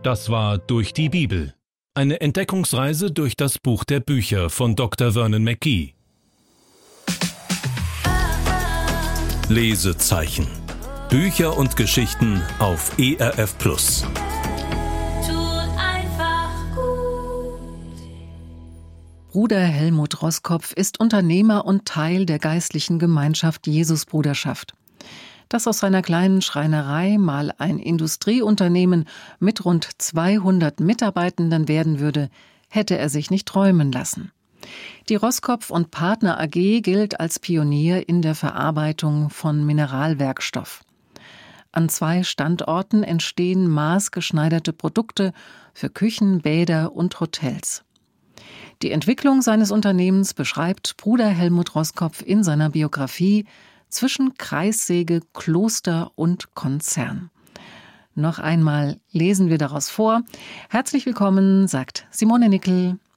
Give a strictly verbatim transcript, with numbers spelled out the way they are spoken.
Das war Durch die Bibel. Eine Entdeckungsreise durch das Buch der Bücher von Doktor Vernon McGee. Lesezeichen. Bücher und Geschichten auf E R F Plus. Bruder Helmut Roskopf ist Unternehmer und Teil der geistlichen Gemeinschaft Jesusbruderschaft. Dass aus seiner kleinen Schreinerei mal ein Industrieunternehmen mit rund zweihundert Mitarbeitenden werden würde, hätte er sich nicht träumen lassen. Die Roskopf und Partner A G gilt als Pionier in der Verarbeitung von Mineralwerkstoff. An zwei Standorten entstehen maßgeschneiderte Produkte für Küchen, Bäder und Hotels. Die Entwicklung seines Unternehmens beschreibt Bruder Helmut Roskopf in seiner Biografie Zwischen Kreissäge, Kloster und Konzern. Noch einmal lesen wir daraus vor. Herzlich willkommen, sagt Simone Nickel.